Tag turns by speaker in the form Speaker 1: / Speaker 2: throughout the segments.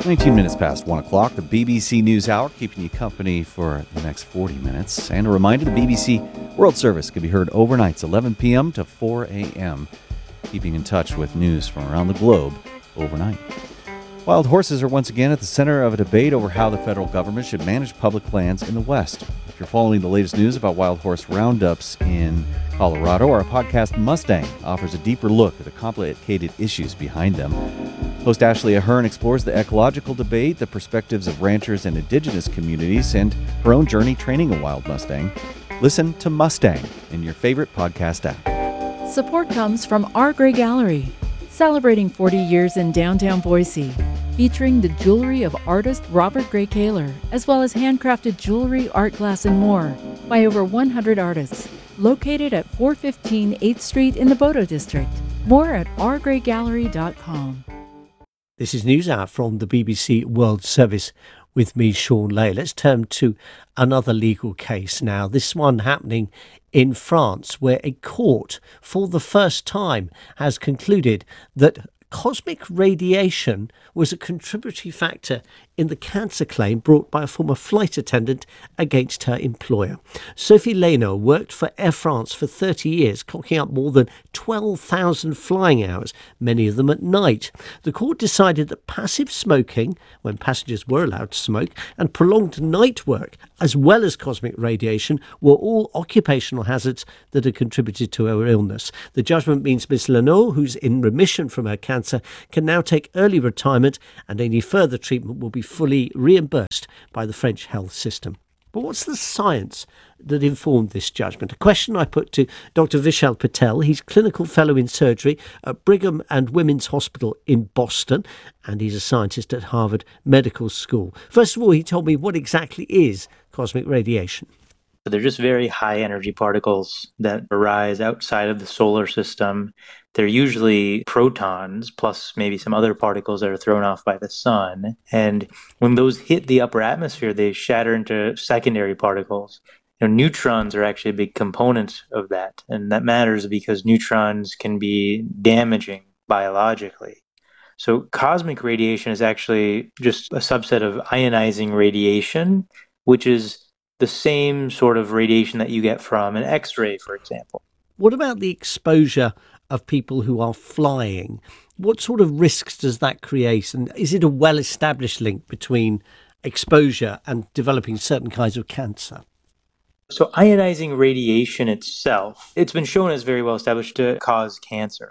Speaker 1: 19 minutes past 1 o'clock, the BBC News Hour, keeping you company for the next 40 minutes. And a reminder, the BBC World Service can be heard overnights, 11 p.m. to 4 a.m., keeping in touch with news from around the globe overnight. Wild horses are once again at the center of a debate over how the federal government should manage public lands in the West. If you're following the latest news about wild horse roundups in Colorado, our podcast Mustang offers a deeper look at the complicated issues behind them. Host Ashley Ahern explores the ecological debate, the perspectives of ranchers and indigenous communities, and her own journey training a wild Mustang. Listen to Mustang in your favorite podcast app.
Speaker 2: Support comes from Our Gray Gallery, celebrating 40 years in downtown Boise, featuring the jewelry of artist Robert Gray Kaler, as well as handcrafted jewelry, art glass, and more by over 100 artists. Located at 415 8th Street in the Bodo District. More at ourgraygallery.com.
Speaker 3: This is News Hour from the BBC World Service with me, Sean Lay. Let's turn to another legal case now. This one happening in France, where a court for the first time has concluded that cosmic radiation was a contributory factor in the cancer claim brought by a former flight attendant against her employer. Sophie Leno worked for Air France for 30 years, clocking up more than 12,000 flying hours, many of them at night. The court decided that passive smoking, when passengers were allowed to smoke, and prolonged night work, as well as cosmic radiation, were all occupational hazards that had contributed to her illness. The judgment means Ms. Leno, who's in remission from her cancer, can now take early retirement, and any further treatment will be fully reimbursed by the French health system. But what's the science that informed this judgment? A question I put to Dr. Vishal Patel. He's clinical fellow in surgery at Brigham and Women's Hospital in Boston, and he's a scientist at Harvard Medical School. First of all, he told me what exactly is cosmic radiation.
Speaker 4: They're just very high energy particles that arise outside of the solar system. They're usually protons plus maybe some other particles that are thrown off by the sun. And when those hit the upper atmosphere, they shatter into secondary particles. Neutrons are actually a big component of that. And that matters because neutrons can be damaging biologically. So cosmic radiation is actually just a subset of ionizing radiation, which is the same sort of radiation that you get from an X-ray, for example.
Speaker 3: What about the exposure of people who are flying? What sort of risks does that create? And is it a well-established link between exposure and developing certain kinds of cancer?
Speaker 4: So ionizing radiation itself, it's been shown as very well established to cause cancer.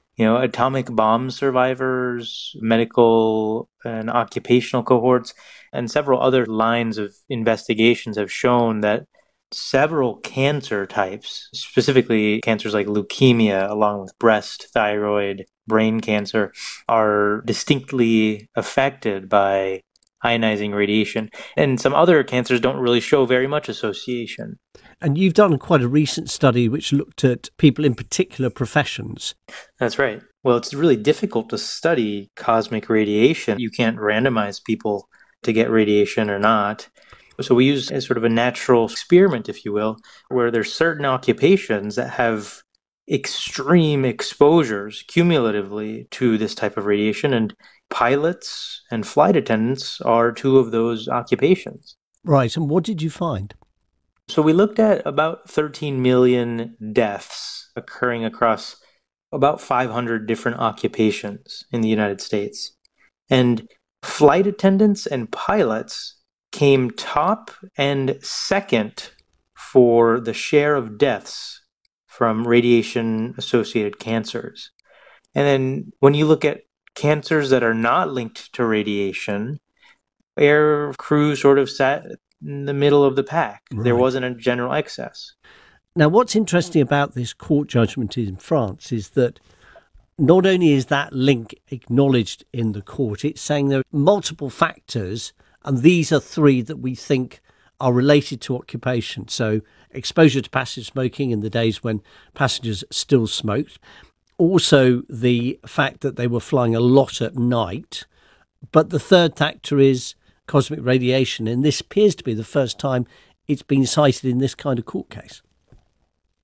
Speaker 4: Atomic bomb survivors, medical and occupational cohorts, and several other lines of investigations have shown that several cancer types, specifically cancers like leukemia, along with breast, thyroid, brain cancer, are distinctly affected by ionizing radiation. And some other cancers don't really show very much association.
Speaker 3: And you've done quite a recent study which looked at people in particular professions.
Speaker 4: That's right. Well, it's really difficult to study cosmic radiation. You can't randomize people to get radiation or not. So we use as sort of a natural experiment, if you will, where there's certain occupations that have extreme exposures cumulatively to this type of radiation, and pilots and flight attendants are two of those occupations.
Speaker 3: Right, and what did you find?
Speaker 4: So we looked at about 13 million deaths occurring across about 500 different occupations in the United States. And flight attendants and pilots came top and second for the share of deaths from radiation-associated cancers. And then when you look at cancers that are not linked to radiation, air crew sort of sat in the middle of the pack. Right. There wasn't a general excess.
Speaker 3: Now, what's interesting about this court judgment in France is that not only is that link acknowledged in the court, it's saying there are multiple factors, and these are three that we think are related to occupation. So exposure to passive smoking in the days when passengers still smoked. Also, the fact that they were flying a lot at night. But the third factor is cosmic radiation, and this appears to be the first time it's been cited in this kind of court case.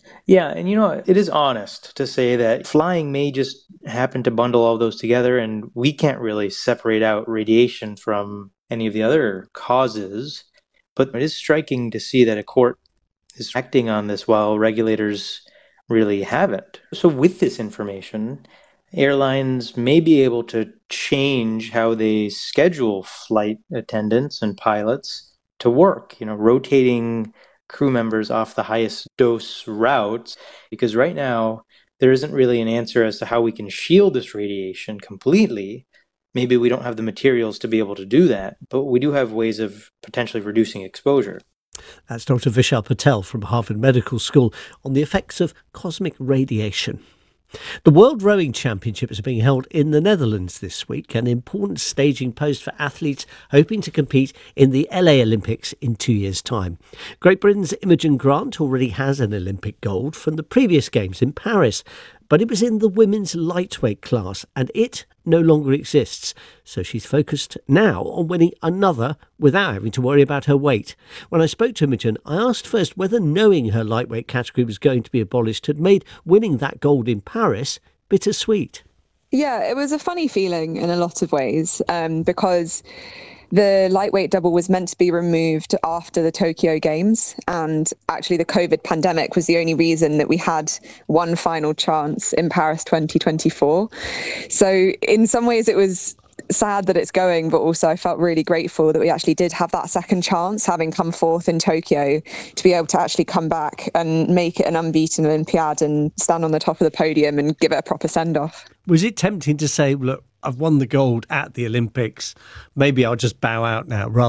Speaker 4: Yeah, and it is honest to say that flying may just happen to bundle all those together, and we can't really separate out radiation from any of the other causes. But it is striking to see that a court is acting on this while regulators really haven't. So, with this information, airlines may be able to change how they schedule flight attendants and pilots to work, rotating crew members off the highest dose routes, because right now there isn't really an answer as to how we can shield this radiation completely. Maybe we don't have the materials to be able to do that, but we do have ways of potentially reducing exposure.
Speaker 3: That's Dr. Vishal Patel from Harvard Medical School on the effects of cosmic radiation. The World Rowing Championships are being held in the Netherlands this week, an important staging post for athletes hoping to compete in the LA Olympics in 2 years' time. Great Britain's Imogen Grant already has an Olympic gold from the previous Games in Paris, but it was in the women's lightweight class and it no longer exists. So she's focused now on winning another without having to worry about her weight. When I spoke to Imogen, I asked first whether knowing her lightweight category was going to be abolished had made winning that gold in Paris bittersweet.
Speaker 5: Yeah, it was a funny feeling in a lot of ways because the lightweight double was meant to be removed after the Tokyo Games, and actually the COVID pandemic was the only reason that we had one final chance in Paris 2024. So in some ways it was sad that it's going, but also I felt really grateful that we actually did have that second chance, having come fourth in Tokyo, to be able to actually come back and make it an unbeaten Olympiad and stand on the top of the podium and give it a proper send-off.
Speaker 3: Was it tempting to say, look, I've won the gold at the Olympics, maybe I'll just bow out now, rather